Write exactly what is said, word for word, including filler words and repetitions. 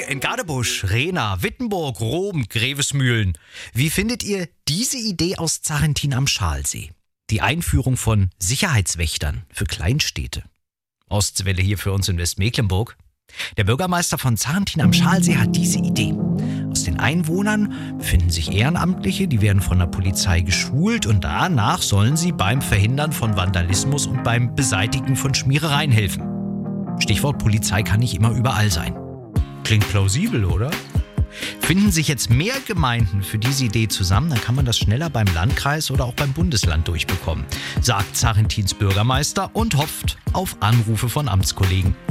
in Gadebusch, Rehna, Wittenburg, Rom, Grevesmühlen. Wie findet ihr diese Idee aus Zarrentin am Schalsee? Die Einführung von Sicherheitswächtern für Kleinstädte. Ostwelle hier für uns in Westmecklenburg. Der Bürgermeister von Zarrentin am Schalsee hat diese Idee. Aus den Einwohnern befinden sich Ehrenamtliche, die werden von der Polizei geschult und danach sollen sie beim Verhindern von Vandalismus und beim Beseitigen von Schmierereien helfen. Stichwort Polizei kann nicht immer überall sein. Klingt plausibel, oder? Finden sich jetzt mehr Gemeinden für diese Idee zusammen, dann kann man das schneller beim Landkreis oder auch beim Bundesland durchbekommen, sagt Zarrentins Bürgermeister und hofft auf Anrufe von Amtskollegen.